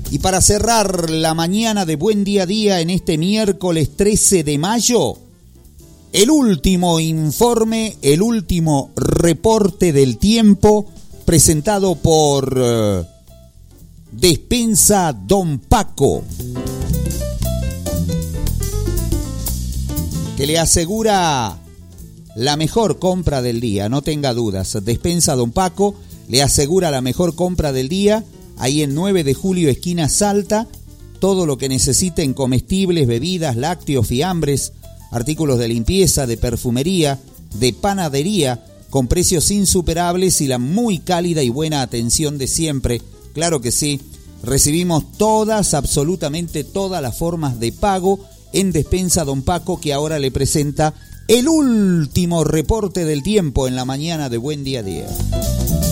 Y para cerrar la mañana de Buen Día a Día en este miércoles 13 de mayo, el último informe, el último reporte del tiempo presentado por Despensa Don Paco, que le asegura la mejor compra del día, no tenga dudas. Despensa Don Paco le asegura la mejor compra del día, ahí en 9 de julio, esquina Salta. Todo lo que necesite en comestibles, bebidas, lácteos, fiambres, artículos de limpieza, de perfumería, de panadería, con precios insuperables y la muy cálida y buena atención de siempre. Claro que sí, recibimos absolutamente todas las formas de pago en Despensa Don Paco, que ahora le presenta el último reporte del tiempo en la mañana de Buen Día a Día.